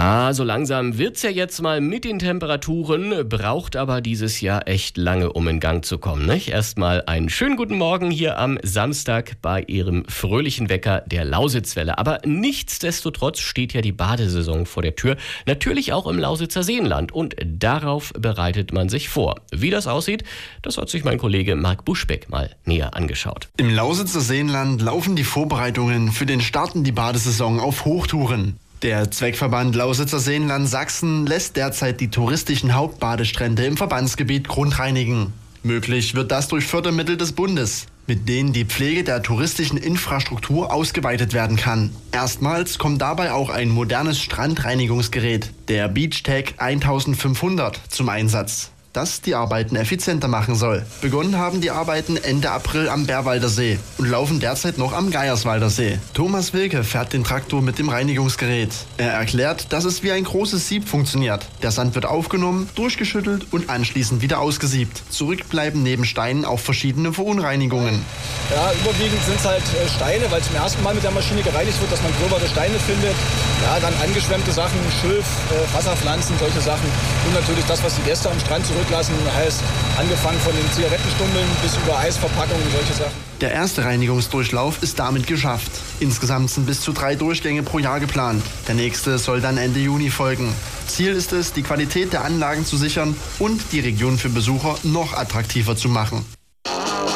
Ja, so langsam wird's ja jetzt mal mit den Temperaturen, braucht aber dieses Jahr echt lange, um in Gang zu kommen, nicht? Erstmal einen schönen guten Morgen hier am Samstag bei Ihrem fröhlichen Wecker der Lausitzwelle. Aber nichtsdestotrotz steht ja die Badesaison vor der Tür, natürlich auch im Lausitzer Seenland, und darauf bereitet man sich vor. Wie das aussieht, das hat sich mein Kollege Marc Buschbeck mal näher angeschaut. Im Lausitzer Seenland laufen die Vorbereitungen für den Start in die Badesaison auf Hochtouren. Der Zweckverband Lausitzer Seenland Sachsen lässt derzeit die touristischen Hauptbadestrände im Verbandsgebiet grundreinigen. Möglich wird das durch Fördermittel des Bundes, mit denen die Pflege der touristischen Infrastruktur ausgeweitet werden kann. Erstmals kommt dabei auch ein modernes Strandreinigungsgerät, der BeachTech 1500, zum Einsatz, das die Arbeiten effizienter machen soll. Begonnen haben die Arbeiten Ende April am Bärwalder See und laufen derzeit noch am Geierswalder See. Thomas Wilke fährt den Traktor mit dem Reinigungsgerät. Er erklärt, dass es wie ein großes Sieb funktioniert. Der Sand wird aufgenommen, durchgeschüttelt und anschließend wieder ausgesiebt. Zurück bleiben neben Steinen auch verschiedene Verunreinigungen. Ja, überwiegend sind es halt Steine, weil zum ersten Mal mit der Maschine gereinigt wird, dass man gröbere Steine findet. Ja, dann angeschwemmte Sachen, Schilf, Wasserpflanzen, solche Sachen. Und natürlich das, was die Gäste am Strand zurücklassen, heißt angefangen von den Zigarettenstummeln bis über Eisverpackungen, solche Sachen. Der erste Reinigungsdurchlauf ist damit geschafft. Insgesamt sind bis zu 3 Durchgänge pro Jahr geplant. Der nächste soll dann Ende Juni folgen. Ziel ist es, die Qualität der Anlagen zu sichern und die Region für Besucher noch attraktiver zu machen.